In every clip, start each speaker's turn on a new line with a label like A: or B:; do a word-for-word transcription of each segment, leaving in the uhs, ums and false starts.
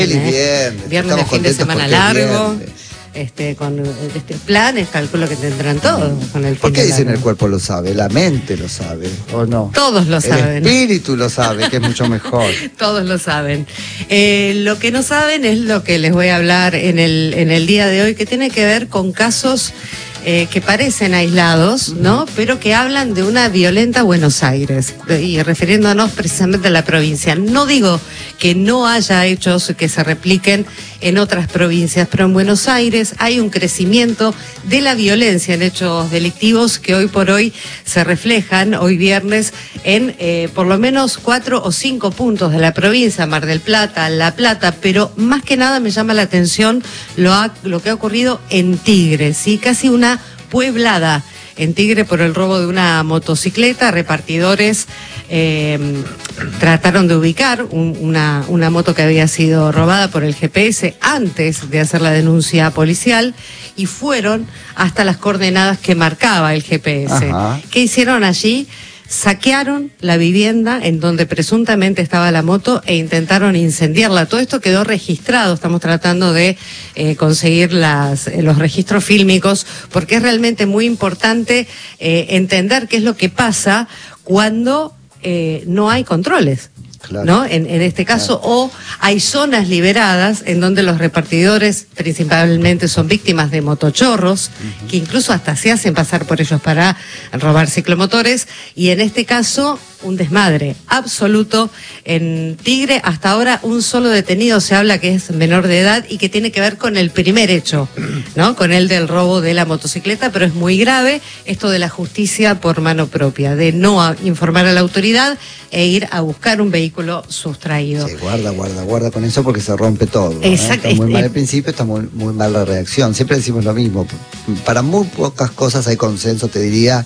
A: Feliz viernes.
B: Viernes de fin de semana largo. Este, con este planes, calculo que tendrán todos con el fin.
A: ¿Por qué dicen
B: largo?
A: El cuerpo lo sabe? La mente lo sabe, ¿o no?
B: Todos lo saben.
A: El espíritu lo sabe, que es mucho mejor.
B: Todos lo saben. Eh, lo que no saben es lo que les voy a hablar en el, en el día de hoy, que tiene que ver con casos eh, que parecen aislados, ¿no? Pero que hablan de una violenta Buenos Aires, y refiriéndonos precisamente a la provincia. No digo que no haya hechos que se repliquen en otras provincias, pero en Buenos Aires hay un crecimiento de la violencia en hechos delictivos que hoy por hoy se reflejan, hoy viernes, en eh, por lo menos cuatro o cinco puntos de la provincia, Mar del Plata, La Plata, pero más que nada me llama la atención lo, ha, lo que ha ocurrido en Tigre, ¿sí? Casi una pueblada en Tigre por el robo de una motocicleta. Repartidores eh, trataron de ubicar un, una, una moto que había sido robada por el G P S antes de hacer la denuncia policial y fueron hasta las coordenadas que marcaba el G P S. Ajá. ¿Qué hicieron allí? Saquearon la vivienda en donde presuntamente estaba la moto e intentaron incendiarla. Todo esto quedó registrado. Estamos tratando de eh, conseguir las, eh, los registros fílmicos, porque es realmente muy importante eh, entender qué es lo que pasa cuando eh, no hay controles. Claro. ¿No? En, en este caso, claro. O hay zonas liberadas en donde los repartidores principalmente son víctimas de motochorros, uh-huh. que incluso hasta se hacen pasar por ellos para robar ciclomotores, y en este caso un desmadre absoluto en Tigre. Hasta ahora un solo detenido se habla que es menor de edad y que tiene que ver con el primer hecho, ¿no? Con el del robo de la motocicleta, pero es muy grave esto de la justicia por mano propia, de no informar a la autoridad e ir a buscar un vehículo sustraído.
A: Sí, guarda, guarda, guarda con eso porque se rompe todo.
B: Exacto.
A: ¿eh? Está muy mal el principio, está muy, muy mal la reacción. Siempre decimos lo mismo. Para muy pocas cosas hay consenso, te diría,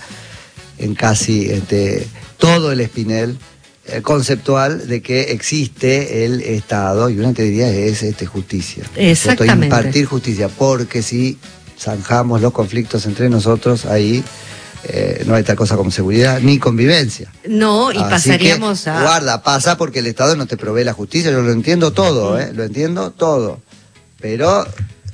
A: en casi este, todo el espinel eh, conceptual de que existe el Estado, y una te diría es este, justicia.
B: Exactamente.
A: Esto, impartir justicia, porque si zanjamos los conflictos entre nosotros, ahí eh, no hay tal cosa como seguridad ni convivencia.
B: No, y
A: Así
B: pasaríamos
A: que,
B: a...
A: Guarda, pasa porque el Estado no te provee la justicia, yo lo entiendo todo, ¿eh? Lo entiendo todo, pero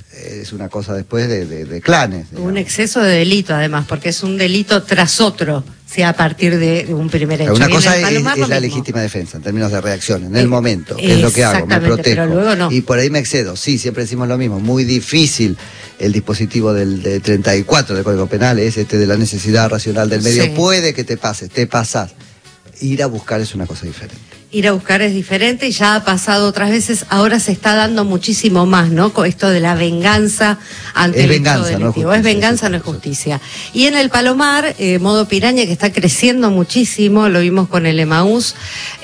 A: es una cosa después de, de, de clanes. Digamos.
B: Un exceso de delito, además, porque es un delito tras otro, sea a partir de un primer hecho.
A: Una cosa es,
B: Palomar,
A: es la
B: mismo.
A: legítima defensa, en términos de reacción, en el
B: eh,
A: momento, que es lo que hago, me protejo.
B: Pero luego no.
A: Y por ahí me excedo, sí, siempre decimos lo mismo, muy difícil el dispositivo del de treinta y cuatro del Código Penal, es este de la necesidad racional del medio, sí. Puede que te pases, te pasás. Ir a buscar es una cosa diferente.
B: Ir a buscar es diferente, y ya ha pasado otras veces, ahora se está dando muchísimo más, ¿no? Con esto de la venganza ante
A: es
B: el
A: venganza,
B: hecho delictivo.
A: No es,
B: es venganza, no es justicia. Y en el Palomar, eh, modo piraña, que está creciendo muchísimo, lo vimos con el Emaús,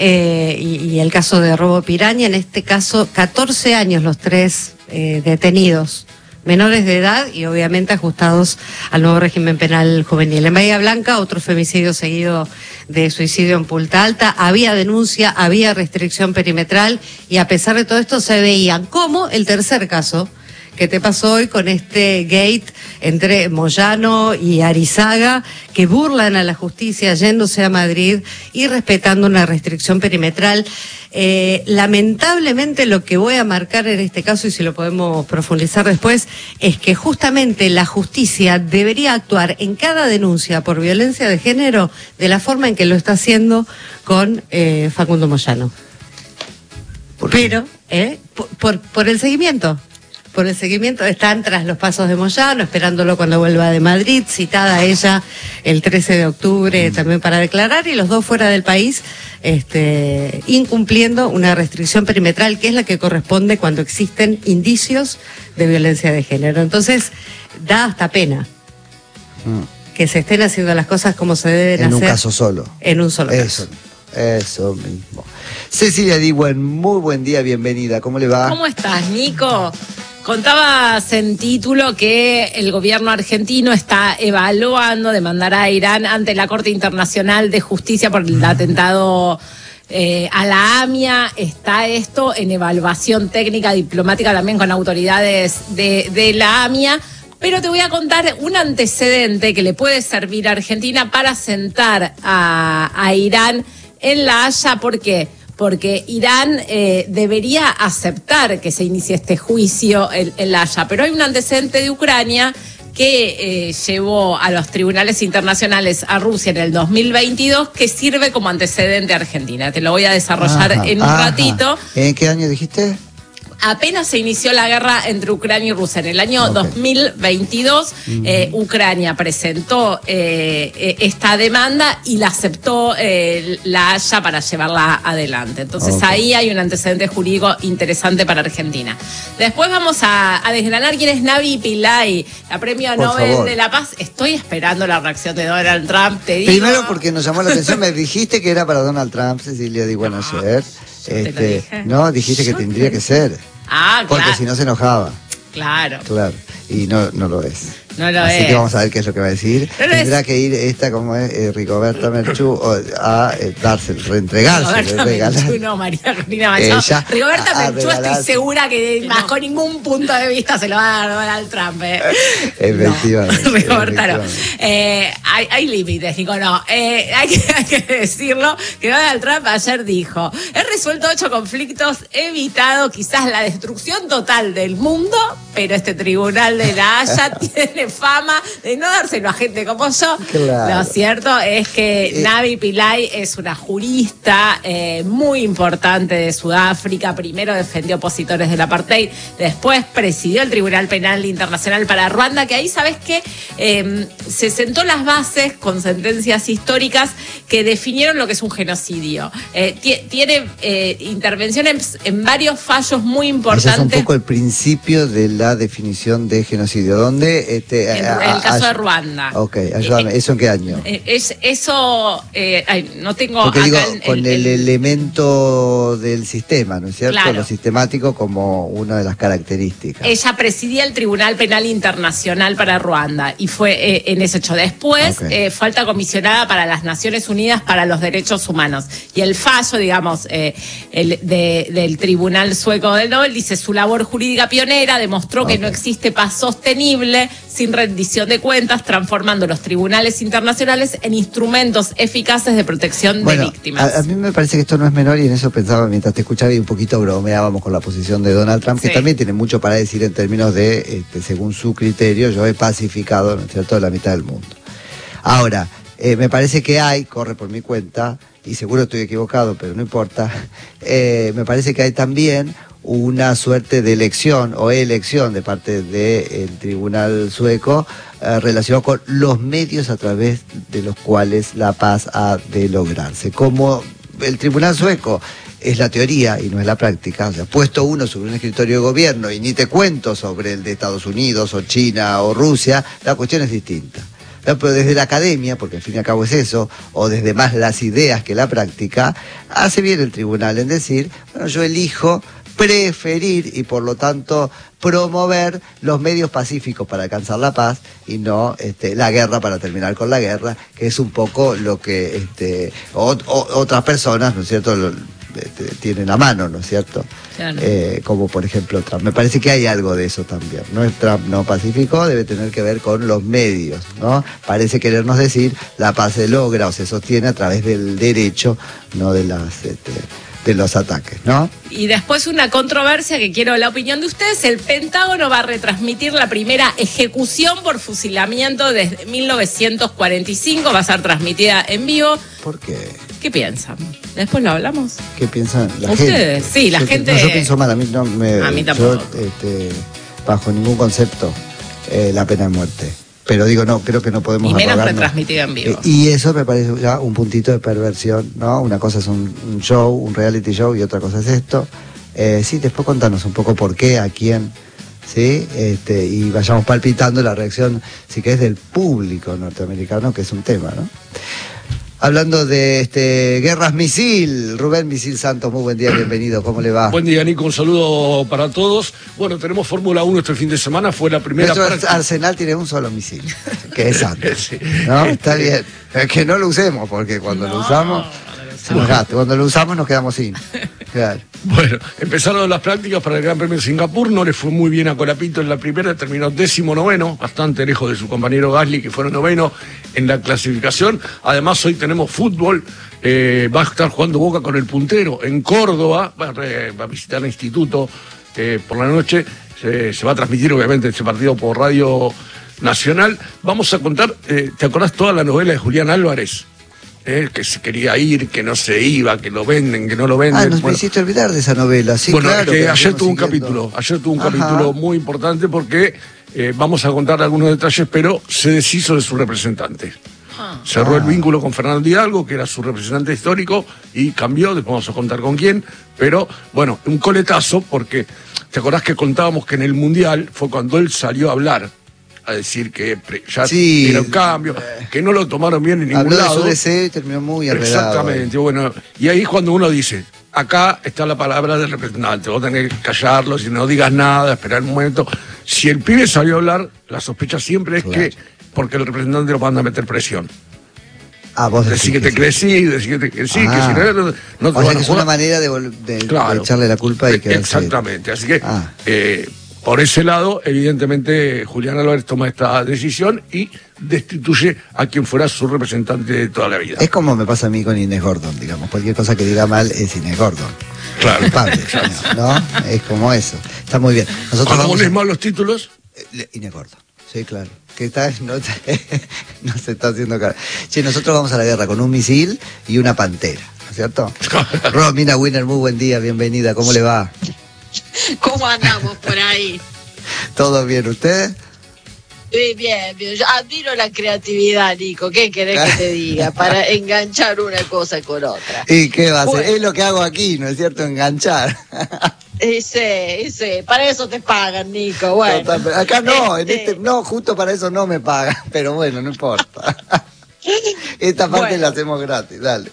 B: eh, y, y el caso de robo piraña, en este caso, catorce años los tres eh, detenidos. Menores de edad y obviamente ajustados al nuevo régimen penal juvenil. En Bahía Blanca, otro femicidio seguido de suicidio en Punta Alta. Había denuncia, había restricción perimetral, y a pesar de todo esto se veían, como el tercer caso que te pasó hoy con este gate entre Moyano y Arizaga, que burlan a la justicia yéndose a Madrid y respetando una restricción perimetral. Eh, lamentablemente lo que voy a marcar en este caso, y si lo podemos profundizar después, es que justamente la justicia debería actuar en cada denuncia por violencia de género de la forma en que lo está haciendo con eh, Facundo Moyano. Pero, eh, por, por, por el seguimiento. Por el seguimiento, están tras los pasos de Moyano, esperándolo cuando vuelva de Madrid, citada ella el trece de octubre también para declarar, y los dos fuera del país, este, incumpliendo una restricción perimetral que es la que corresponde cuando existen indicios de violencia de género. Entonces, da hasta pena mm. que se estén haciendo las cosas como se deben
A: en
B: hacer.
A: En un caso solo.
B: En un solo
A: Eso.
B: caso.
A: Eso mismo. Cecilia Diwen, muy buen día, bienvenida. ¿Cómo le va?
C: ¿Cómo estás, Nico? Contabas en título que el gobierno argentino está evaluando demandar a Irán ante la Corte Internacional de Justicia por el atentado eh, a la AMIA. Está esto en evaluación técnica diplomática también con autoridades de, de la AMIA. Pero te voy a contar un antecedente que le puede servir a Argentina para sentar a, a Irán en La Haya. ¿Por qué? porque Irán eh, debería aceptar que se inicie este juicio en, en La Haya, pero hay un antecedente de Ucrania que eh, llevó a los tribunales internacionales a Rusia en el dos mil veintidós, que sirve como antecedente a Argentina. Te lo voy a desarrollar ajá, en un ajá. ratito.
A: ¿En qué año dijiste?
C: Apenas se inició la guerra entre Ucrania y Rusia. En el año okay. dos mil veintidós, uh-huh. eh, Ucrania presentó eh, esta demanda y la aceptó eh, La Haya para llevarla adelante. Entonces okay. ahí hay un antecedente jurídico interesante para Argentina. Después vamos a, a desgranar quién es Navi Pillay, la premio Por Nobel favor. de la Paz. Estoy esperando la reacción de Donald Trump, te digo.
A: Primero porque nos llamó la atención, me dijiste que era para Donald Trump, Cecilia, digo, bueno,
C: no,
A: ayer. Este, no, dijiste que yo tendría te... que ser.
C: Ah, claro.
A: Porque si no se enojaba.
C: Claro.
A: Claro. Y no, no lo es.
C: No lo
A: Así
C: es.
A: que vamos a ver qué es lo que va a decir.
C: No
A: Tendrá
C: es.
A: que ir esta, como es, eh, Rigoberta Menchú, a eh, darse, reentregarse.
C: Rigoberta Menchú, no, María Corina Machado. Ella, Rigoberta a, a Menchú regalar... estoy segura que no. bajo ningún punto de vista se lo va a dar Donald Trump. Eh.
A: Efectivamente.
C: No, Rigoberta no. Eh, hay, hay límites, digo, no. Eh, hay, que, hay que decirlo, que Donald Trump ayer dijo, he resuelto ocho conflictos, he evitado quizás la destrucción total del mundo, pero este tribunal de La Haya tiene fama de no dárselo a gente como yo.
A: Claro.
C: Lo cierto es que eh. Navi Pillay es una jurista eh, muy importante de Sudáfrica. Primero defendió opositores del apartheid, después presidió el Tribunal Penal Internacional para Ruanda, que ahí, ¿sabes qué? Eh, se sentó las bases con sentencias históricas que definieron lo que es un genocidio. Eh, tiene eh, intervenciones en varios fallos muy importantes.
A: Ese es un poco el principio de la definición de genocidio. ¿Dónde? Este,
C: en, a, en el caso a, de Ruanda.
A: Ok, ayúdame. ¿Eso en qué año?
C: Es, eso, eh, ay, no tengo
A: Porque
C: acá
A: digo,
C: el,
A: con el, el, el elemento del sistema, ¿no es cierto?
C: Claro.
A: Lo sistemático como una de las características.
C: Ella presidía el Tribunal Penal Internacional para Ruanda y fue eh, en ese hecho. Después, okay. eh, fue alta comisionada para las Naciones Unidas para los Derechos Humanos. Y el fallo, digamos, eh, el de, del Tribunal Sueco del Nobel dice: su labor jurídica pionera demostró okay. que no existe paz sostenible sin rendición de cuentas, transformando los tribunales internacionales en instrumentos eficaces de protección
A: bueno,
C: de víctimas.
A: A, a mí me parece que esto no es menor, y en eso pensaba mientras te escuchaba y un poquito bromeábamos con la posición de Donald Trump, que sí. también tiene mucho para decir en términos de, este, según su criterio, yo he pacificado, ¿no es cierto?, la mitad del mundo. Ahora, eh, me parece que hay, corre por mi cuenta, y seguro estoy equivocado, pero no importa, eh, me parece que hay también una suerte de elección o elección de parte del tribunal sueco eh, relacionado con los medios a través de los cuales la paz ha de lograrse. Como el tribunal sueco es la teoría y no es la práctica, o sea, puesto uno sobre un escritorio de gobierno y ni te cuento sobre el de Estados Unidos o China o Rusia, la cuestión es distinta. Pero desde la academia, porque al fin y al cabo es eso, o desde más las ideas que la práctica, hace bien el tribunal en decir, bueno, yo elijo preferir y por lo tanto promover los medios pacíficos para alcanzar la paz y no este, la guerra para terminar con la guerra, que es un poco lo que este, o, o, otras personas, ¿no es cierto?, lo, este, tienen a mano, ¿no es cierto?
C: Claro.
A: Eh, como por ejemplo Trump. Me parece que hay algo de eso también. No es Trump no pacífico, debe tener que ver con los medios, ¿no? Parece querernos decir la paz se logra o se sostiene a través del derecho, no de las... Este, de los ataques, ¿no?
C: Y después una controversia que quiero la opinión de ustedes: el Pentágono va a retransmitir la primera ejecución por fusilamiento desde mil novecientos cuarenta y cinco, va a ser transmitida en vivo.
A: ¿Por qué?
C: ¿Qué piensan? Después lo hablamos.
A: ¿Qué piensan la
C: ¿Ustedes?
A: gente?
C: Sí, la
A: yo,
C: gente...
A: No, yo pienso mal, a mí no me...
C: A mí tampoco.
A: Yo, este, bajo ningún concepto, eh, la pena de muerte. Pero digo, no, creo que no podemos...
C: Y menos
A: apagarnos.
C: retransmitida en vivo.
A: Eh, y eso me parece ya un puntito de perversión, ¿no? Una cosa es un, un show, un reality show, y otra cosa es esto. Eh, sí, después contanos un poco por qué, a quién, ¿sí? Este, y vayamos palpitando la reacción, sí, que es del público norteamericano, que es un tema, ¿no? Hablando de este Guerras Misil, Rubén Misil Santos, muy buen día, bienvenido, ¿cómo le va?
D: Buen día, Nico, un saludo para todos. Bueno, tenemos Fórmula uno este fin de semana, fue la primera...
A: Nuestro
D: práctica.
A: Arsenal tiene un solo misil, que es Santos,
D: Sí.
A: ¿no? Está bien, es que no lo usemos, porque cuando
C: No,
A: lo usamos...
C: no lo
A: se nos gasta. Cuando lo usamos nos quedamos sin. Claro.
D: Bueno, empezaron las prácticas para el Gran Premio de Singapur, no le fue muy bien a Colapinto en la primera, terminó décimo noveno, bastante lejos de su compañero Gasly, que fueron noveno en la clasificación. Además, hoy tenemos fútbol, eh, va a estar jugando Boca con el puntero en Córdoba, va a, va a visitar el instituto eh, por la noche, se, se va a transmitir obviamente ese partido por Radio Nacional. Vamos a contar, eh, ¿te acordás toda la novela de Julián Álvarez? Eh, que se quería ir, que no se iba, que lo venden, que no lo venden.
A: Ah, nos
D: bueno,
A: me hiciste olvidar de esa novela, sí,
D: bueno,
A: claro.
D: que
A: que
D: ayer tuvo un
A: siguiendo.
D: capítulo, ayer tuvo un
A: Ajá.
D: capítulo muy importante porque eh, vamos a contar algunos detalles, pero se deshizo de su representante.
C: Ah.
D: Cerró
A: Ah.
D: el vínculo con Fernando Hidalgo, que era su representante histórico, y cambió, después vamos a contar con quién, pero bueno, un coletazo porque, ¿te acordás que contábamos que en el Mundial fue cuando él salió a hablar? A decir que ya
A: Sí.
D: era un cambio, que no lo tomaron bien en ningún
A: Habló de
D: lado.
A: su deseo y terminó muy enredado.
D: Exactamente, bueno, y ahí es cuando uno dice, acá está la palabra del representante, vos tenés que callarlo, si no digas nada, esperar un momento. Si el pibe salió a hablar, la sospecha siempre es
A: Claro.
D: que, porque el representante lo manda a meter presión.
A: Ah, vos
D: Decir que te
A: sí.
D: crecí, decir que te crecí,
A: Ah.
D: que si no, no, no te
A: O sea
D: van
A: que
D: a
A: es una
D: jugar.
A: manera de, vol- de-
D: Claro.
A: de echarle la culpa y quedarse.
D: Exactamente, así que
A: Ah.
D: eh, por ese lado, evidentemente, Julián Álvarez toma esta decisión y destituye a quien fuera su representante de toda la vida.
A: Es como me pasa a mí con Inés Gordon, digamos. Cualquier cosa que diga mal es Inés Gordon.
D: Claro.
A: Culpable, ¿no? Es como eso. Está muy bien. Nosotros
D: Cuando
A: vamos
D: pones
A: a-
D: mal los títulos,
A: Eh, Inés Gordon. Sí, claro. Que está, no, no se está haciendo cara. Che, nosotros vamos a la guerra con un misil y una pantera, ¿no es cierto? Romina Winner, muy buen día, bienvenida. ¿Cómo le va?
E: ¿Cómo andamos por ahí?
A: ¿Todo bien usted?
E: Sí, bien, bien. Yo admiro la creatividad, Nico. ¿Qué querés que te diga? Para enganchar una cosa con otra.
A: ¿Y qué va a hacer?
E: Bueno.
A: Es lo que hago aquí, ¿no es cierto? Enganchar.
E: Ese, ese. Para eso te pagan, Nico. Bueno.
A: Total, pero acá no, en
E: Este,
A: este, no, justo para eso no me pagan, pero bueno, no importa. Esta parte
E: Bueno.
A: la hacemos gratis, dale.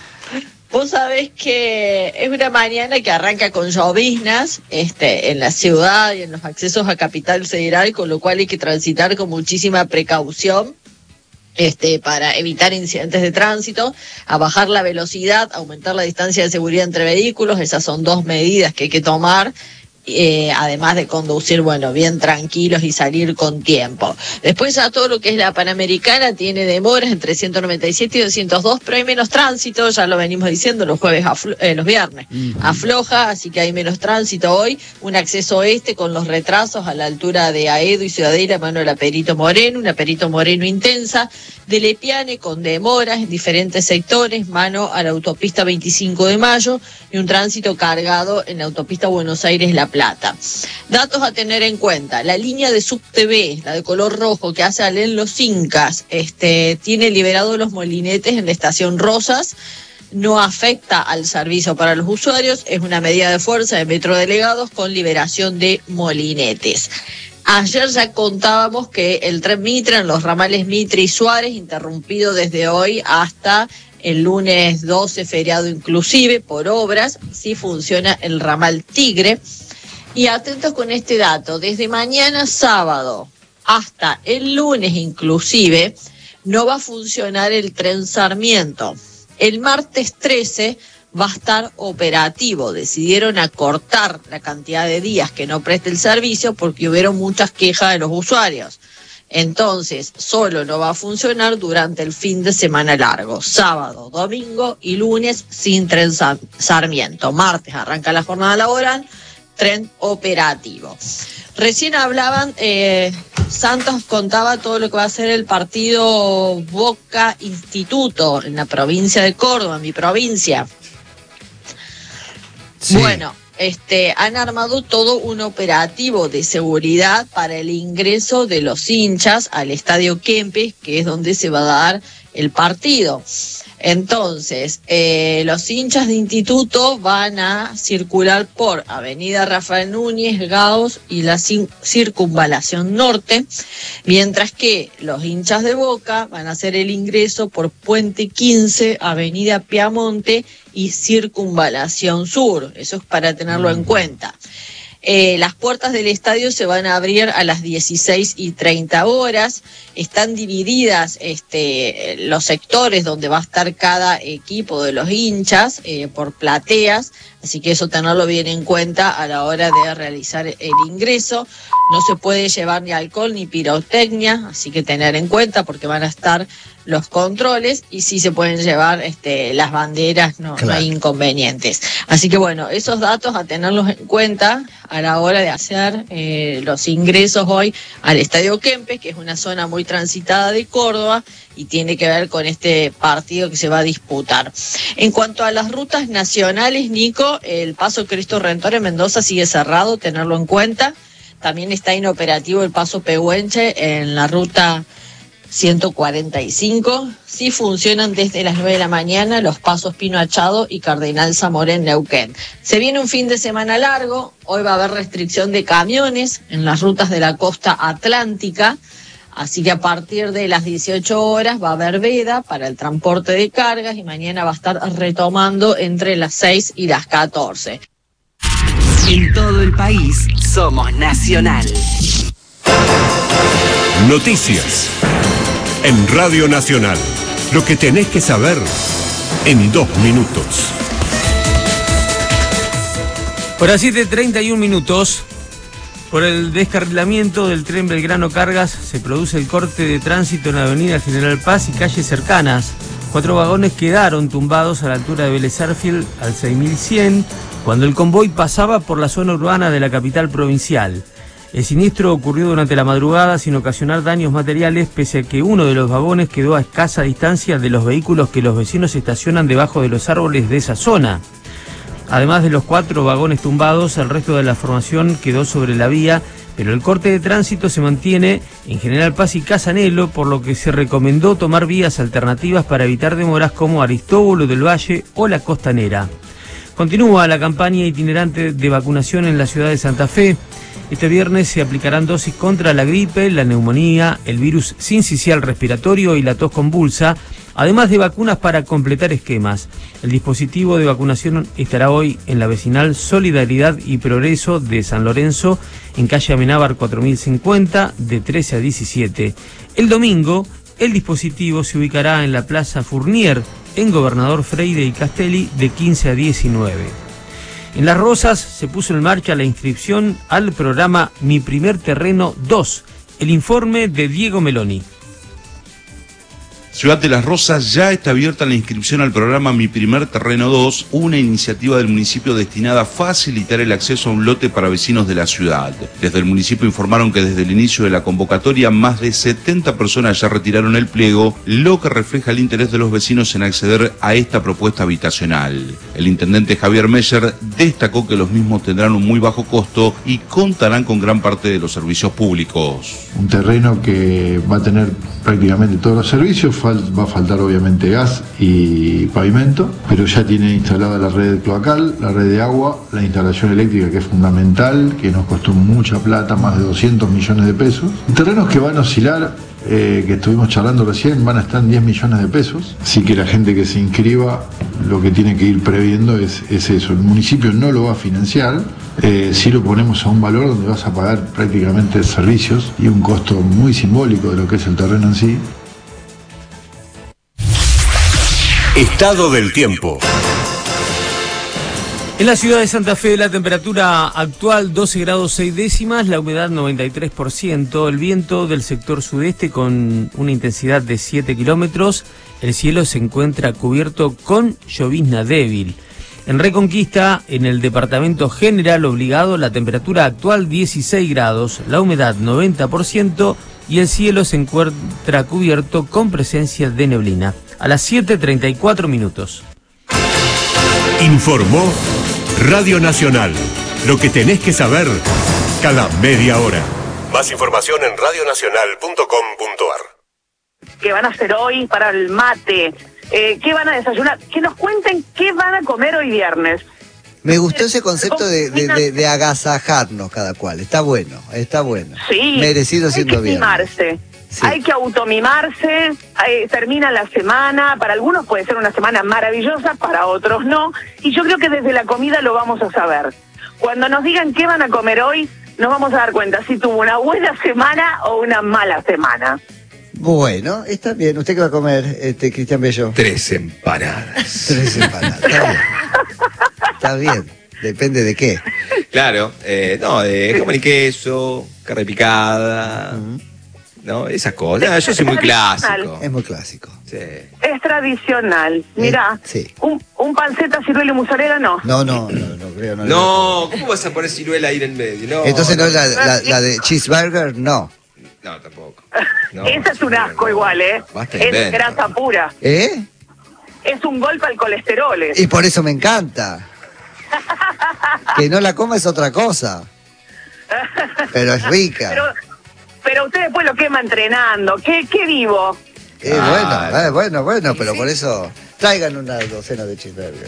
E: Vos sabés que es una mañana que arranca con lloviznas este, en la ciudad y en los accesos a Capital Federal, con lo cual hay que transitar con muchísima precaución. Este, para evitar incidentes de tránsito, a bajar la velocidad, aumentar la distancia de seguridad entre vehículos, esas son dos medidas que hay que tomar. Eh, además de conducir, bueno, bien tranquilos y salir con tiempo. Después ya todo lo que es la Panamericana tiene demoras entre ciento noventa y siete y doscientos dos, pero hay menos tránsito, ya lo venimos diciendo, los jueves, aflo- eh, los viernes afloja, así que hay menos tránsito hoy, un acceso este con los retrasos a la altura de Aedo y Ciudadela, mano de la Perito Moreno, una Perito Moreno intensa, de Lepiane con demoras en diferentes sectores, mano a la autopista veinticinco de mayo y un tránsito cargado en la autopista Buenos Aires-La Plata. Datos a tener en cuenta, la línea de Subte B, la de color rojo que hace Alén Los Incas, este, tiene liberados los molinetes en la estación Rosas, no afecta al servicio para los usuarios, es una medida de fuerza de Metro Delegados con liberación de molinetes. Ayer ya contábamos que el tren Mitra en los ramales Mitre y Suárez, interrumpido desde hoy hasta el lunes doce, feriado inclusive, por obras, sí funciona el ramal Tigre. Y atentos con este dato, desde mañana sábado hasta el lunes inclusive, no va a funcionar el tren Sarmiento. El martes trece va a estar operativo. Decidieron acortar la cantidad de días que no preste el servicio porque hubieron muchas quejas de los usuarios. Entonces, solo no va a funcionar durante el fin de semana largo, sábado, domingo y lunes sin tren Sa- Sarmiento. Martes arranca la jornada laboral, tren operativo. Recién hablaban, eh, Santos contaba todo lo que va a ser el partido Boca Instituto en la provincia de Córdoba, mi provincia.
A: Sí.
E: Bueno, este, han armado todo un operativo de seguridad para el ingreso de los hinchas al Estadio Kempes, que es donde se va a dar el partido. Entonces, eh, los hinchas de instituto van a circular por Avenida Rafael Núñez, Gaos y la cin- Circunvalación Norte, mientras que los hinchas de Boca van a hacer el ingreso por Puente quince, Avenida Piamonte y Circunvalación Sur. Eso es para tenerlo en cuenta. Eh, las puertas del estadio se van a abrir a las dieciséis y treinta horas. Están divididas este, los sectores donde va a estar cada equipo de los hinchas eh, por plateas. Así que eso tenerlo bien en cuenta a la hora de realizar el ingreso. No se puede llevar ni alcohol ni pirotecnia, así que tener en cuenta porque van a estar los controles y sí se pueden llevar este, las banderas, no, claro. no hay inconvenientes. Así que bueno, esos datos a tenerlos en cuenta a la hora de hacer eh, los ingresos hoy al Estadio Kempes, que es una zona muy transitada de Córdoba y tiene que ver con este partido que se va a disputar. En cuanto a las rutas nacionales, Nico, el paso Cristo Redentor en Mendoza sigue cerrado, tenerlo en cuenta. También está inoperativo el paso Pehuenche en la ruta ciento cuarenta y cinco. Sí funcionan desde las nueve de la mañana los pasos Pino Achado y Cardenal Zamora en Neuquén. Se viene un fin de semana largo, hoy va a haber restricción de camiones en las rutas de la costa atlántica, así que a partir de las dieciocho horas va a haber veda para el transporte de cargas y mañana va a estar retomando entre las seis y las catorce.
F: En todo el país somos Nacional.
G: Noticias en Radio Nacional. Lo que tenés que saber en dos minutos.
H: Por las siete treinta y un minutos, por el descarrilamiento del tren Belgrano Cargas, se produce el corte de tránsito en la avenida General Paz y calles cercanas. Cuatro vagones quedaron tumbados a la altura de Vélez Sarsfield al seis mil cien, cuando el convoy pasaba por la zona urbana de la capital provincial. El siniestro ocurrió durante la madrugada sin ocasionar daños materiales, pese a que uno de los vagones quedó a escasa distancia de los vehículos que los vecinos estacionan debajo de los árboles de esa zona. Además de los cuatro vagones tumbados, el resto de la formación quedó sobre la vía, pero el corte de tránsito se mantiene en General Paz y Casanelo, por lo que se recomendó tomar vías alternativas para evitar demoras como Aristóbulo del Valle o La Costanera. Continúa la campaña itinerante de vacunación en la ciudad de Santa Fe. Este viernes se aplicarán dosis contra la gripe, la neumonía, el virus sincicial respiratorio y la tos convulsa, además de vacunas para completar esquemas. El dispositivo de vacunación estará hoy en la vecinal Solidaridad y Progreso de San Lorenzo, en calle Amenábar cuatro mil cincuenta, de trece a diecisiete. El domingo, el dispositivo se ubicará en la Plaza Fournier, en Gobernador Freire y Castelli, de quince a diecinueve. En Las Rosas se puso en marcha la inscripción al programa Mi Primer Terreno dos, el informe de Diego Meloni.
I: Ciudad de Las Rosas ya está abierta la inscripción al programa Mi Primer Terreno dos, una iniciativa del municipio destinada a facilitar el acceso a un lote para vecinos de la ciudad. Desde el municipio informaron que desde el inicio de la convocatoria más de setenta personas ya retiraron el pliego, lo que refleja el interés de los vecinos en acceder a esta propuesta habitacional. El intendente Javier Meyer destacó que los mismos tendrán un muy bajo costo y contarán con gran parte de los servicios públicos.
J: Un terreno que va a tener prácticamente todos los servicios. Va a faltar obviamente gas y pavimento, pero ya tiene instalada la red cloacal, la red de agua, la instalación eléctrica, que es fundamental, que nos costó mucha plata, más de doscientos millones de pesos. Terrenos que van a oscilar, eh, que estuvimos charlando recién, van a estar en diez millones de pesos, así que la gente que se inscriba lo que tiene que ir previendo es, es eso. El municipio no lo va a financiar, eh, si lo ponemos a un valor donde vas a pagar prácticamente servicios y un costo muy simbólico de lo que es el terreno en sí.
G: Estado del tiempo.
H: En la ciudad de Santa Fe, la temperatura actual doce grados seis décimas, la humedad noventa y tres por ciento, el viento del sector sudeste con una intensidad de siete kilómetros, el cielo se encuentra cubierto con llovizna débil. En Reconquista, en el departamento General Obligado, la temperatura actual dieciséis grados, la humedad noventa por ciento y el cielo se encuentra cubierto con presencia de neblina. A las siete treinta y cuatro minutos.
G: Informó Radio Nacional. Lo que tenés que saber cada media hora. Más información en radio nacional punto com punto a r.
K: ¿Qué van a hacer hoy para el mate? Eh, ¿Qué van a desayunar? Que nos cuenten qué van a comer hoy viernes.
A: Me gustó ese concepto de, de, de, de agasajarnos cada cual. Está bueno, está bueno.
K: Sí,
A: merecido siendo bien.
K: Hay que mimarse. Sí. Hay que automimarse, eh, termina la semana, para algunos puede ser una semana maravillosa, para otros no, y yo creo que desde la comida lo vamos a saber. Cuando nos digan qué van a comer hoy, nos vamos a dar cuenta si tuvo una buena semana o una mala semana.
A: Bueno, está bien. ¿Usted qué va a comer, este Cristian Bello?
D: Tres empanadas.
A: Tres empanadas, está bien. está bien. Depende de qué.
L: Claro, eh, no, de jamón y queso, carne picada, uh-huh. ¿no? Esas cosas. Yo soy muy clásico.
A: Es muy clásico.
L: Sí.
K: Es tradicional. Mirá,
A: eh, sí.
K: un, un panceta, ciruela y mozzarella, no.
A: No, no, no, no creo. No,
L: no, ¿cómo vas a poner ciruela ahí en el medio? No,
A: entonces no,
L: no
A: la, la, la de cheeseburger, no.
L: No, tampoco. No,
K: esa es un asco igual, ¿eh?
L: Basta
K: es
L: invento.
K: grasa pura.
A: ¿Eh?
K: Es un golpe al colesterol. ¿eh?
A: Y por eso me encanta. Que no la coma es otra cosa. Pero es rica.
K: Pero, pero usted después lo quema entrenando. ¿Qué, qué vivo?
A: Eh, ah, bueno, eh, bueno, bueno, pero ¿sí? Por eso traigan una docena de cheeseburger.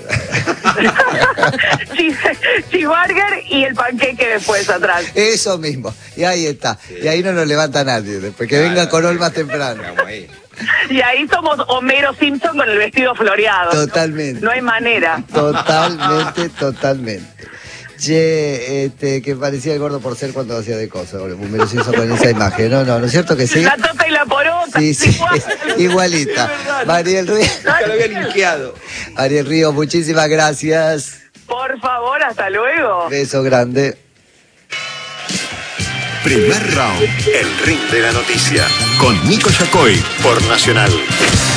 K: Cheeseburger y el panqueque después atrás.
A: Eso mismo. Y ahí está. Sí. Y ahí no lo levanta nadie. Después que claro, venga Corol más temprano.
L: Ahí.
K: Y ahí somos Homero Simpson con el vestido floreado.
A: Totalmente.
K: No, no hay manera.
A: Totalmente, totalmente. Che, este, que parecía el gordo por ser cuando hacía de cosas. Homero Simpson con esa imagen. No, no, ¿no es cierto que sí?
K: La tota y la porota.
A: Sí, sí. Igual. Igualita. Mariel Río.
L: Nunca lo había linkeado.
A: Mariel Río, muchísimas gracias.
K: Por favor, hasta luego.
A: Beso grande.
G: Primer round, el ring de la noticia, con Nico Yacoy por Nacional.